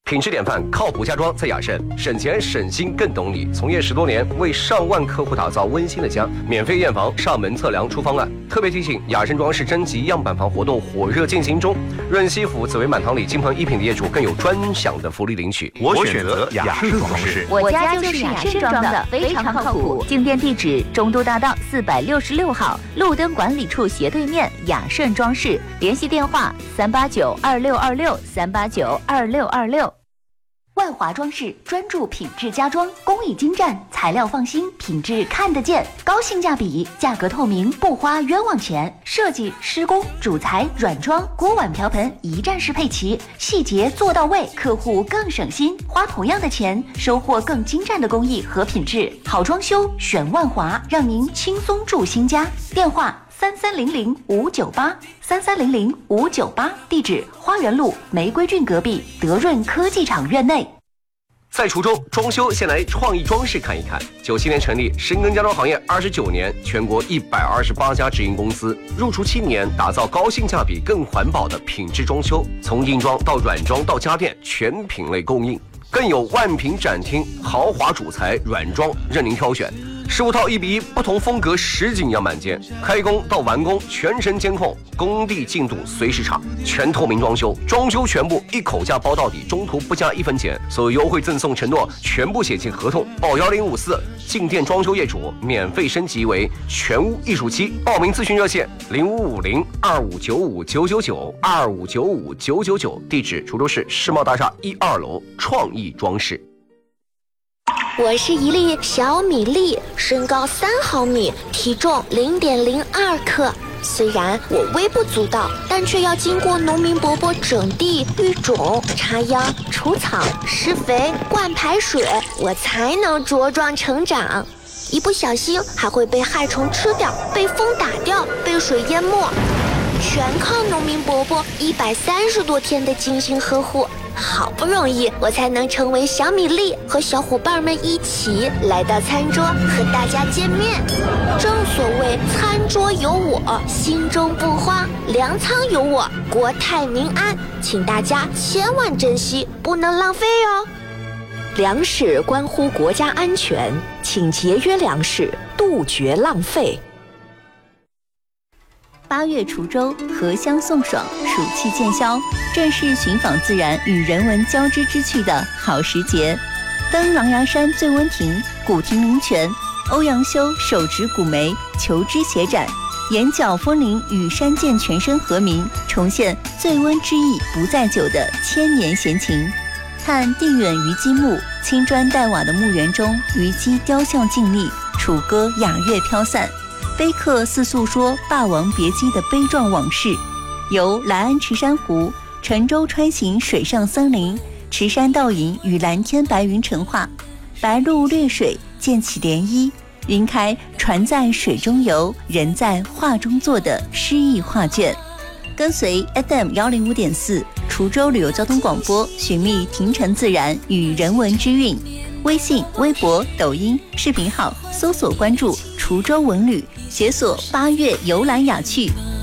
品质典范，靠谱家装在雅盛，省钱省心更懂你。从业10多年，为上万客户打造温馨的家，免费验房、上门测量出方案。特别提醒，雅盛装饰征集样板房活动火热进行中，润西府紫薇满堂里金鹏一品的业主更有专享的福利领取。 我选择雅盛装饰， 我家就是雅盛装的，非常靠谱。进店地址：中都大道466号，路灯管理处斜对面，雅盛装饰。联系电话：3892626，3892626。万华装饰专注品质家装，工艺精湛，材料放心，品质看得见，高性价比，价格透明，不花冤枉钱。设计、施工、主材、软装、锅碗瓢盆一站式配齐，细节做到位，客户更省心。花同样的钱，收获更精湛的工艺和品质。好装修选万华，让您轻松住新家。电话：3300-598，3300-598，地址：花园路玫瑰郡隔壁德润科技厂院内。 在滁州装修，先来创意装饰看一看。97年成立，深耕家装行业29年，全国128家直营公司，入驻7年，打造高性价比、更环保的品质装修，从硬装到软装到家电，全品类供应，更有万品展厅，豪华主材软装任您挑选。15套1:1，不同风格实景样板间，开工到完工全程监控，工地进度随时查，全透明装修，装修全部一口价包到底，中途不加1分钱，所有优惠赠送承诺全部写进合同，报1054，进店装修业主免费升级为全屋艺术漆。报名咨询热线0550-2595-999，2595-999，地址滁州市世贸大厦1、2楼创意装饰。 我是一粒小米粒，身高3毫米，体重0.02克。虽然我微不足道，但却要经过农民伯伯整地、育种、插秧、除草、施肥、灌排水，我才能茁壮成长。一不小心还会被害虫吃掉，被风打掉，被水淹没，全靠农民伯伯130多天的精心呵护。好不容易我才能成为小米粒，和小伙伴们一起来到餐桌和大家见面。正所谓餐桌有我，心中不慌；粮仓有我，国泰民安。请大家千万珍惜，不能浪费哦。 粮食关乎国家安全，请节约粮食，杜绝浪费。 8月滁州荷香送爽，暑气渐消，正是寻访自然与人文交织之趣的好时节。登狼牙山醉温亭，古亭名泉，欧阳修手执古梅，求知协展，眼角风铃与山涧泉声和鸣，重现醉温之意不在酒的千年闲情。看地远虞姬墓，青砖黛瓦的墓园中，虞姬雕像静立，楚歌雅乐飘散，碑刻似诉说霸王别姬的悲壮往事。由来安池珊瑚、沉舟穿行水上森林，池山倒影与蓝天白云成画，白鹭掠水溅起涟漪，云开船在水中游，人在画中坐的诗意画卷。跟随 FM105.4 滁州旅游交通广播，寻觅亭城自然与人文之韵。微信、微博、抖音视频号搜索关注滁州文旅，解锁8月游览雅趣。